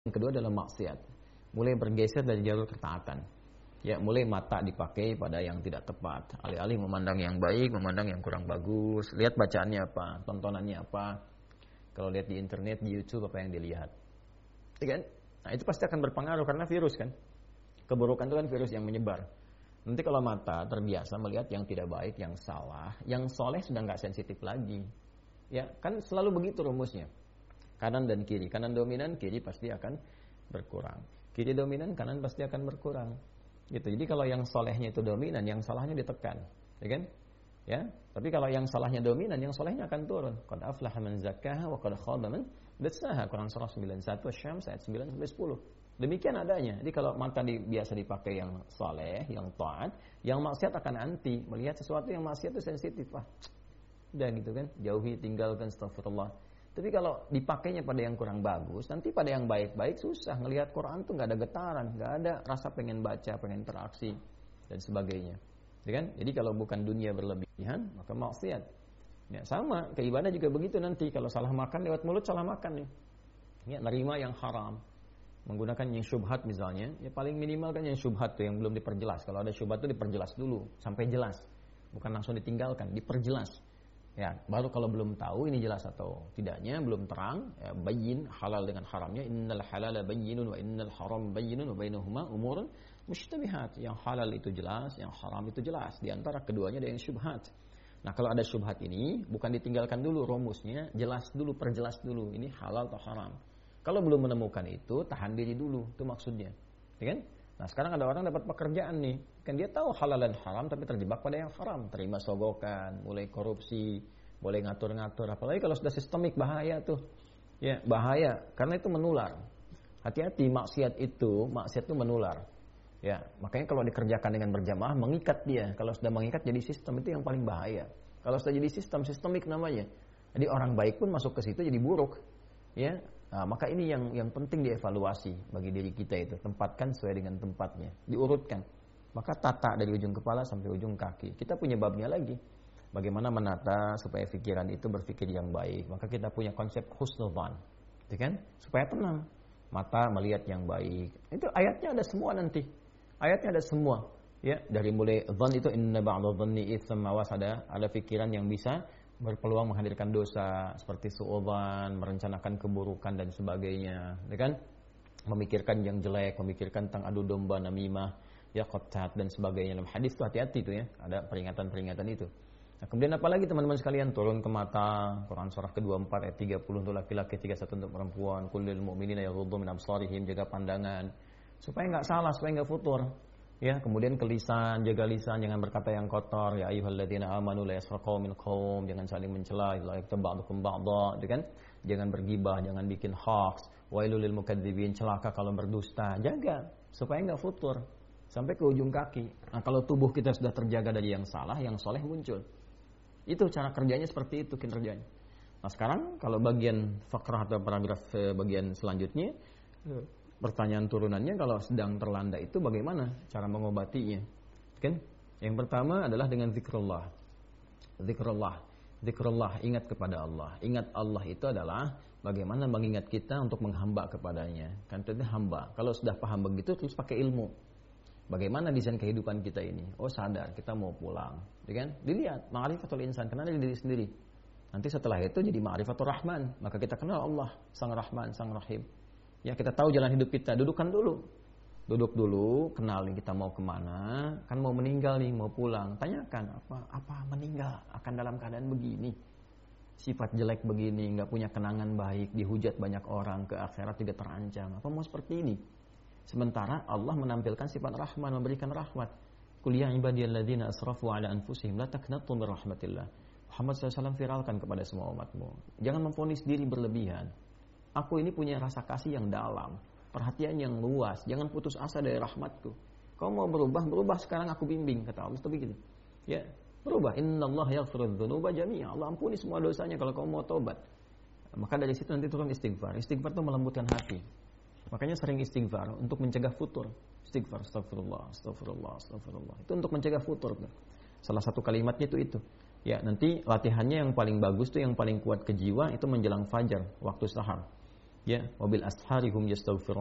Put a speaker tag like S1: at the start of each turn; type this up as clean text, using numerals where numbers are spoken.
S1: Yang kedua adalah maksiat. Mulai bergeser dari jalur ketaatan. Ya, mulai mata dipakai pada yang tidak tepat. Alih-alih memandang yang baik, memandang yang kurang bagus. Lihat bacaannya apa, tontonannya apa. Kalau lihat di internet, di YouTube apa yang dilihat. Ya kan? Nah, itu pasti akan berpengaruh karena virus kan. Keburukan itu kan virus yang menyebar. Nanti kalau mata terbiasa melihat yang tidak baik, yang salah, yang soleh sudah nggak sensitif lagi. Ya, kan selalu begitu rumusnya. Kanan dan kiri. Kanan dominan, kiri pasti akan berkurang. Kiri dominan, kanan pasti akan berkurang. Gitu. Jadi kalau yang solehnya itu dominan, yang salahnya ditekan, ya kan? Ya. Tapi kalau yang salahnya dominan, yang solehnya akan turun. Qad aflaha man zakkaha wa qad khaba man dassaha. Quran surah 91 Asy-Syams ayat 9 sampai 10. Demikian adanya. Jadi kalau mata biasa dipakai yang soleh, yang taat, yang maksiat akan anti. Melihat sesuatu yang maksiat itu sensitif, udah gitu kan? Jauhi, tinggalkan, astagfirullah. Tapi kalau dipakainya pada yang kurang bagus, nanti pada yang baik-baik susah. Ngelihat Quran tuh nggak ada getaran, nggak ada rasa pengen baca, pengen interaksi dan sebagainya. Ya kan? Jadi kalau bukan dunia berlebihan, maka maksiat. Ya, sama, keibadah juga begitu nanti. Kalau salah makan lewat mulut, salah makan nih. Ya, nerima yang haram, menggunakan yang syubhat misalnya. Ya paling minimal kan yang syubhat tuh yang belum diperjelas. Kalau ada syubhat tuh diperjelas dulu sampai jelas, bukan langsung ditinggalkan, diperjelas. Ya, baru kalau belum tahu ini jelas atau tidaknya, belum terang, ya, bayyin halal dengan haramnya. Innal halala bayyinun wa innal haram bayyinun wa bainahuma umurun mushtabihat. Yang halal itu jelas, yang haram itu jelas. Di antara keduanya ada yang syubhat. Nah, kalau ada syubhat ini bukan ditinggalkan dulu rumusnya, jelas dulu, perjelas dulu ini halal atau haram. Kalau belum menemukan itu, tahan diri dulu, itu maksudnya. Ya kan? Nah, sekarang ada orang dapat pekerjaan nih, kan dia tahu halal dan haram tapi terjebak pada yang haram, terima sogokan, mulai korupsi, boleh ngatur-ngatur, apalagi kalau sudah sistemik bahaya tuh. Ya, bahaya karena itu menular. Hati-hati, maksiat itu menular. Ya, makanya kalau dikerjakan dengan berjamaah mengikat dia. Kalau sudah mengikat jadi sistem, itu yang paling bahaya. Kalau sudah jadi sistem, sistemik namanya. Jadi orang baik pun masuk ke situ jadi buruk. Ya, nah, maka ini yang penting dievaluasi bagi diri kita itu, tempatkan sesuai dengan tempatnya, diurutkan. Maka tata dari ujung kepala sampai ujung kaki. Kita punya babnya lagi. Bagaimana menata supaya pikiran itu berpikir yang baik. Maka kita punya konsep husnudzan, gitu kan? Supaya tenang. Mata melihat yang baik. Itu ayatnya ada semua nanti. Ayatnya ada semua. Ya, dari mulai dzan itu inna ba'dadh dhanni itsam, awas ada pikiran yang bisa berpeluang menghadirkan dosa seperti suudzon, merencanakan keburukan dan sebagainya, ya kan? Memikirkan yang jelek, memikirkan tentang adu domba, namimah, ya qattat dan sebagainya. Dalam hadis itu hati-hati itu ya, ada peringatan-peringatan itu. Nah, kemudian apalagi teman-teman sekalian, turun ke mata, Quran surah ke-24 ayat 30 untuk laki-laki, 31 untuk perempuan, kullil mu'minina yaghuddu min absarihim, jaga pandangan supaya enggak salah, supaya enggak futur. Ya, kemudian ke lisan, jaga lisan, jangan berkata yang kotor. Ya ayyuhalladzina amanu la yaskhar qaumin qaum, jangan saling mencela, la yaktab ba'dukum ba'dha, kan? Jangan bergibah, jangan bikin hoax. Wailul lil mukadzibin, celaka kalau berdusta. Jaga supaya enggak futur sampai ke ujung kaki. Nah, kalau tubuh kita sudah terjaga dari yang salah, yang soleh muncul. Itu cara kerjanya, seperti itu kinerjanya. Nah, sekarang kalau bagian fakrah atau paragraf bagian selanjutnya, pertanyaan turunannya, kalau sedang terlanda itu bagaimana cara mengobatinya? Kan? Yang pertama adalah dengan zikrullah. Zikrullah, ingat kepada Allah. Ingat Allah itu adalah bagaimana mengingat kita untuk menghamba kepadanya. Kan itu hamba. Kalau sudah paham begitu, terus pakai ilmu. Bagaimana desain kehidupan kita ini? Oh, sadar kita mau pulang, ya kan? Dilihat ma'rifatul insan, kenal diri sendiri. Nanti setelah itu jadi ma'rifatul rahman, maka kita kenal Allah, Sang Rahman, Sang Rahim. Ya, kita tahu jalan hidup kita, duduk dulu, kenalin kita mau kemana, kan mau meninggal nih, mau pulang, tanyakan apa meninggal akan dalam keadaan begini, sifat jelek begini, nggak punya kenangan baik, dihujat banyak orang, ke akhirat tidak terancam, apa mau seperti ini? Sementara Allah menampilkan sifat rahman, memberikan rahmat. Qul ya ibadiyalladzina asrafu ala anfusihim la taqnatu min rahmatillah. Muhammad SAW viralkan kepada semua umatmu, jangan memvonis diri berlebihan. Aku ini punya rasa kasih yang dalam, perhatian yang luas. Jangan putus asa dari rahmatku. Kau mau berubah sekarang aku bimbing, kata Allah. Itu begitu. Ya, berubah. Innallaha yaghfiru dzunuba jami'a. Allah ampuni semua dosanya kalau kau mau tobat. Maka dari situ nanti turun istighfar. Istighfar itu melembutkan hati. Makanya sering istighfar untuk mencegah futur. Istighfar, astagfirullah. Itu untuk mencegah futur. Salah satu kalimatnya itu. Ya, nanti latihannya yang paling bagus tuh, yang paling kuat ke jiwa itu menjelang fajar, waktu sahar. Ya, wabil asharihum yastaghfirun.